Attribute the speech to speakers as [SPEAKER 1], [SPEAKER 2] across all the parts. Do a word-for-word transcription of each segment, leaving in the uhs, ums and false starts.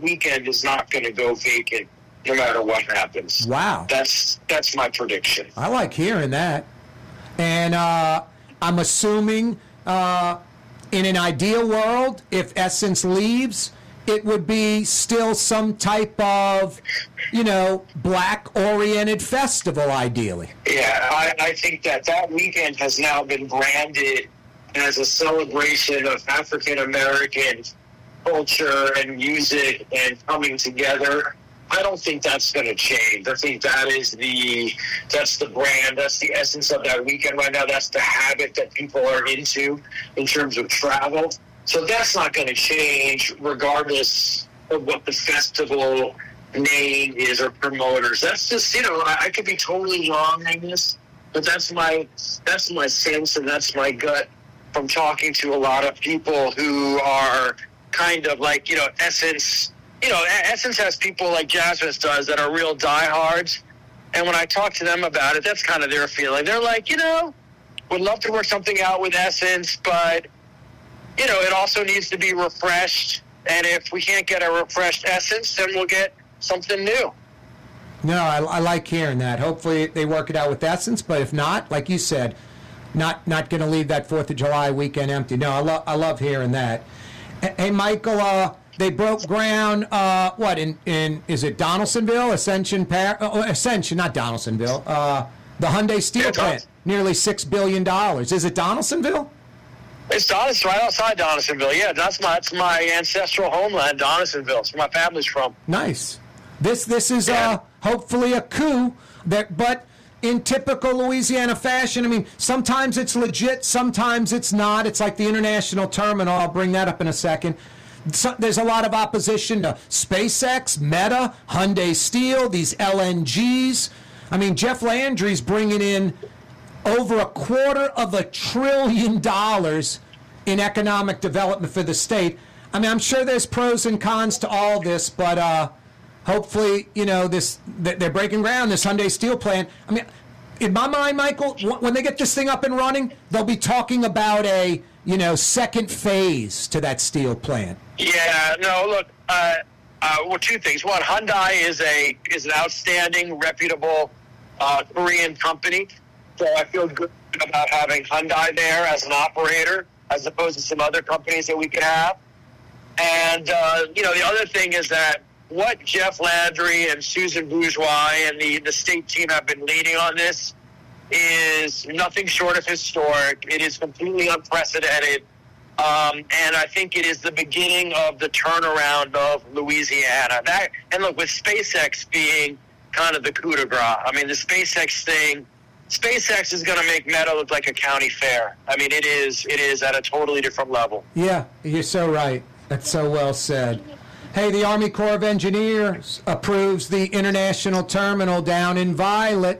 [SPEAKER 1] weekend is not going to go vacant no matter what happens.
[SPEAKER 2] Wow.
[SPEAKER 1] That's that's my prediction.
[SPEAKER 2] I like hearing that. And uh, I'm assuming uh, in an ideal world, if Essence leaves, it would be still some type of, you know, black-oriented festival, ideally.
[SPEAKER 1] Yeah, I, I think that that weekend has now been branded as a celebration of African-American culture and music and coming together. I don't think that's going to change. I think that is the that's the brand, that's the essence of that weekend right now. That's the habit that people are into in terms of travel. So that's not going to change regardless of what the festival name is or promoters. That's just, you know, I, I could be totally wrong on this, but that's my that's my sense and that's my gut from talking to a lot of people who are kind of like, you know, Essence. You know, Essence has people like Jasmine does that are real diehards. And when I talk to them about it, that's kind of their feeling. They're like, you know, would love to work something out with Essence, but, you know, it also needs to be refreshed. And if we can't get a refreshed Essence, then we'll get something new.
[SPEAKER 2] No, I, I like hearing that. Hopefully they work it out with Essence, but if not, like you said, not not going to leave that fourth of July weekend empty. No, I, lo- I love hearing that. Hey, Michael, uh, they broke ground, uh, what, in, in, is it Donaldsonville, Ascension, Par- oh, Ascension, not Donaldsonville, uh, the Hyundai steel
[SPEAKER 1] Yeah,
[SPEAKER 2] plant, nearly six billion dollars. Is it Donaldsonville?
[SPEAKER 1] It's Donaldsonville, right outside Donaldsonville. Yeah, that's my that's my ancestral homeland, Donaldsonville. It's where my family's from.
[SPEAKER 2] Nice. This this is
[SPEAKER 1] Yeah.
[SPEAKER 2] uh, hopefully a coup, that, but in typical Louisiana fashion, I mean, sometimes it's legit, sometimes it's not. It's like the International Terminal. I'll bring that up in a second. So, there's a lot of opposition to SpaceX, Meta, Hyundai Steel, these L N Gs. I mean, Jeff Landry's bringing in over a quarter of a trillion dollars in economic development for the state. I mean, I'm sure there's pros and cons to all this, but uh, hopefully, you know, this they're breaking ground, this Hyundai Steel plant. I mean, in my mind, Michael, when they get this thing up and running, they'll be talking about a, you know, second phase to that steel plant.
[SPEAKER 1] Yeah, no, look, uh, uh, well, two things. One, Hyundai is a is an outstanding, reputable uh, Korean company, so I feel good about having Hyundai there as an operator, as opposed to some other companies that we could have. And, uh, you know, the other thing is that what Jeff Landry and Susan Bourgeois and the, the state team have been leading on this is nothing short of historic. It is completely unprecedented. Um, and I think it is the beginning of the turnaround of Louisiana. That, and look, with SpaceX being kind of the coup de grace, I mean, the SpaceX thing, SpaceX is going to make Meta look like a county fair. I mean, it is it is at a totally different level.
[SPEAKER 2] Yeah, you're so right. That's so well said. Hey, the Army Corps of Engineers approves the international terminal down in Violet.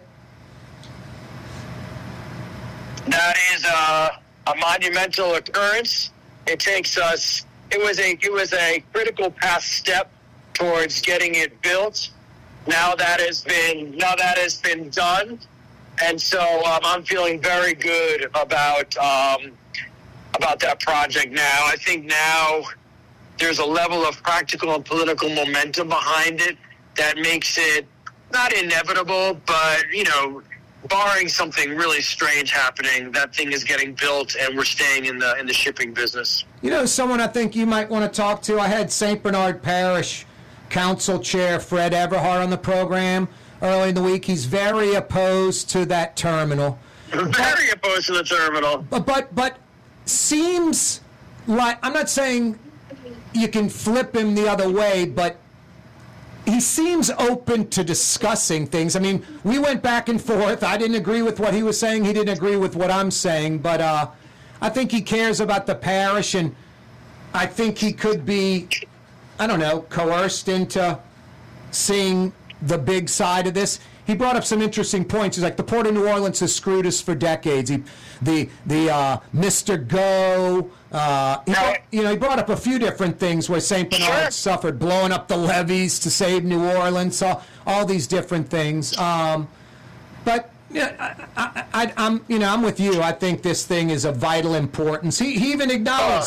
[SPEAKER 1] That is a, a monumental occurrence. It takes us. It was a it was a critical past step towards getting it built. Now that has been now that has been done, and so um, I'm feeling very good about um, about that project now. I think now there's a level of practical and political momentum behind it that makes it not inevitable, but, you know, barring something really strange happening, that thing is getting built and we're staying in the in the shipping business.
[SPEAKER 2] You know, someone I think you might want to talk to, I had Saint Bernard Parish Council Chair Fred Everhart on the program early in the week. He's very opposed to that terminal.
[SPEAKER 1] Very opposed to the terminal.
[SPEAKER 2] But, but, but seems like, I'm not saying you can flip him the other way, but he seems open to discussing things. I mean, we went back and forth. I didn't agree with what he was saying. He didn't agree with what I'm saying. But uh, I think he cares about the parish, and I think he could be, I don't know, coerced into seeing the big side of this. He brought up some interesting points. He's like, the Port of New Orleans has screwed us for decades. He, the the uh, Mister Go, uh, he,
[SPEAKER 1] Right.
[SPEAKER 2] you know, he brought up a few different things where Saint Bernard
[SPEAKER 1] Sure.
[SPEAKER 2] suffered, blowing up the levees to save New Orleans, all, all these different things. Um, but yeah, I, I, I, I'm, you know, I'm with you. I think this thing is of vital importance. He, he even acknowledged
[SPEAKER 1] Oh.
[SPEAKER 2] that.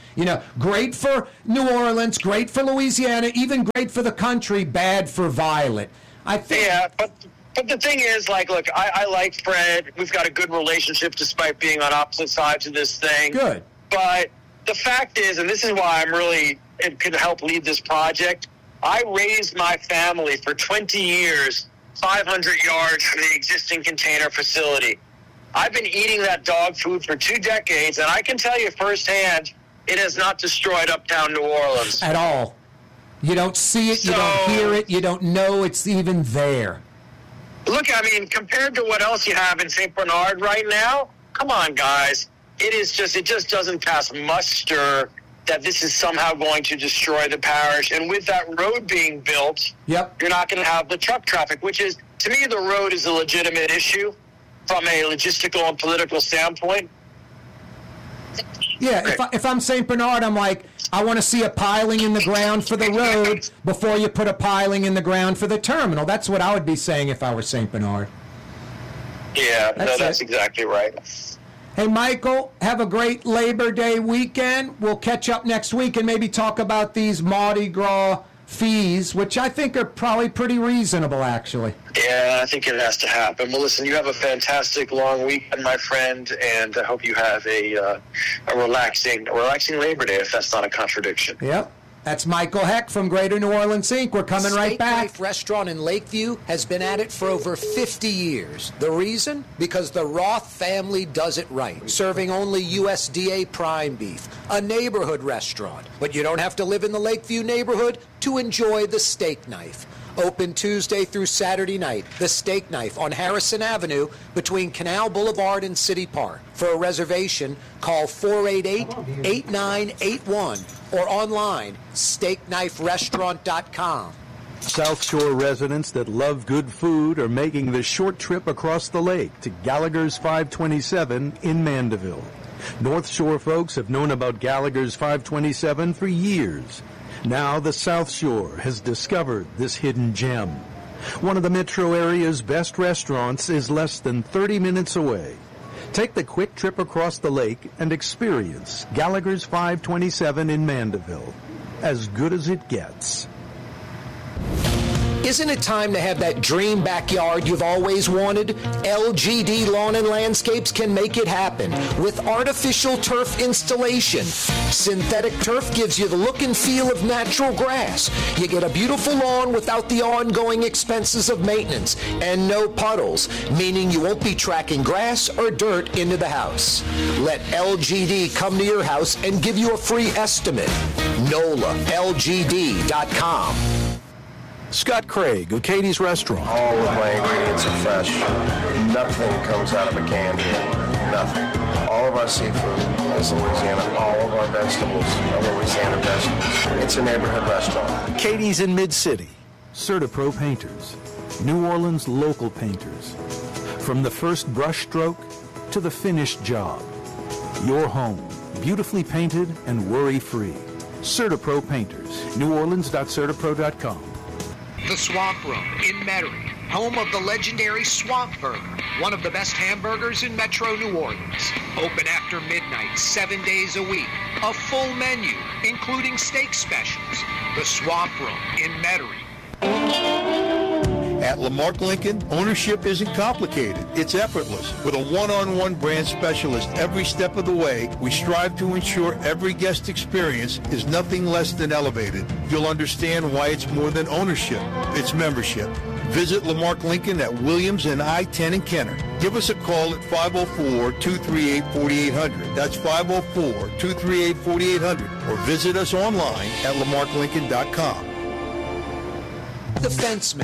[SPEAKER 2] You know, great for New Orleans, great for Louisiana, even great for the country, bad for Violet. I think.
[SPEAKER 1] Yeah, but but the thing is, like, look, I, I like Fred. We've got a good relationship despite being on opposite sides of this thing.
[SPEAKER 2] Good.
[SPEAKER 1] But the fact is, and this is why I'm really, it could help lead this project, I raised my family for twenty years, five hundred yards from the existing container facility. I've been eating that dog food for two decades, and I can tell you firsthand, it has not destroyed uptown New Orleans.
[SPEAKER 2] At all. You don't see it,
[SPEAKER 1] So,
[SPEAKER 2] you don't hear it, you don't know it's even there.
[SPEAKER 1] Look, I mean, compared to what else you have in Saint Bernard right now, come on, guys. It is just, it just doesn't pass muster that this is somehow going to destroy the parish. And with that road being built,
[SPEAKER 2] Yep.
[SPEAKER 1] you're not going to have the truck traffic, which is, to me, the road is a legitimate issue from a logistical and political standpoint.
[SPEAKER 2] Yeah, if, I, if I'm Saint Bernard, I'm like, I want to see a piling in the ground for the road before you put a piling in the ground for the terminal. That's what I would be saying if I were Saint Bernard.
[SPEAKER 1] Yeah,
[SPEAKER 2] That's
[SPEAKER 1] no, that's
[SPEAKER 2] it.
[SPEAKER 1] exactly right.
[SPEAKER 2] Hey, Michael, have a great Labor Day weekend. We'll catch up next week and maybe talk about these Mardi Gras fees, which I think are probably pretty reasonable, actually.
[SPEAKER 1] Yeah, I think it has to happen. Well, listen, you have a fantastic long weekend, my friend, and I hope you have a uh, a relaxing, a relaxing Labor Day, if that's not a contradiction.
[SPEAKER 2] Yep. That's Michael Heck from Greater New Orleans Incorporated. We're coming right
[SPEAKER 3] Steak
[SPEAKER 2] back.
[SPEAKER 3] Knife Restaurant in Lakeview has been at it for over fifty years. The reason? Because the Roth family does it right, serving only U S D A prime beef, a neighborhood restaurant. But you don't have to live in the Lakeview neighborhood to enjoy the Steak Knife. Open Tuesday through Saturday night, the Steak Knife on Harrison Avenue between Canal Boulevard and City Park. For a reservation, call four eight eight, eight nine eight one or online, steak knife restaurant dot com.
[SPEAKER 4] South Shore residents that love good food are making the short trip across the lake to Gallagher's five twenty-seven in Mandeville. North Shore folks have known about Gallagher's five twenty-seven for years. Now the South Shore has discovered this hidden gem. One of the metro area's best restaurants is less than thirty minutes away. Take the quick trip across the lake and experience Gallagher's five twenty-seven in Mandeville. As good as it gets.
[SPEAKER 3] Isn't it time to have that dream backyard you've always wanted? L G D Lawn and Landscapes can make it happen with artificial turf installation. Synthetic turf gives you the look and feel of natural grass. You get a beautiful lawn without the ongoing expenses of maintenance and no puddles, meaning you won't be tracking grass or dirt into the house. Let L G D come to your house and give you a free estimate. Nola L G D dot com.
[SPEAKER 4] Scott Craig of Katie's Restaurant.
[SPEAKER 5] All of my ingredients are fresh. Nothing comes out of a can here. Nothing. All of our seafood is Louisiana. All of our vegetables are Louisiana vegetables. It's a neighborhood restaurant.
[SPEAKER 4] Katie's in Mid-City. CertaPro Painters. New Orleans local painters. From the first brush stroke to the finished job. Your home, beautifully painted and worry-free. CertaPro Painters. New Orleans dot certapro dot com.
[SPEAKER 3] The Swamp Room in Metairie, home of the legendary Swamp Burger, one of the best hamburgers in Metro New Orleans. Open after midnight, seven days a week. A full menu, including steak specials. The Swamp Room in Metairie.
[SPEAKER 6] At Lamarck Lincoln, ownership isn't complicated. It's effortless. With a one-on-one brand specialist every step of the way, we strive to ensure every guest experience is nothing less than elevated. You'll understand why it's more than ownership. It's membership. Visit Lamarck Lincoln at Williams and I ten in Kenner. Give us a call at five oh four, two three eight, four eight zero zero. That's five oh four, two three eight, four eight zero zero. Or visit us online at lamarck lincoln dot com.
[SPEAKER 3] The Fenceman.